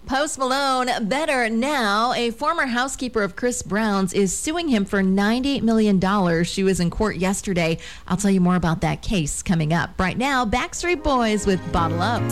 Post Malone, better now. A former housekeeper of Chris Brown's is suing him for $98 million. She was in court yesterday. I'll tell you more about that case coming up. Right now, Backstreet Boys with Bottle Up.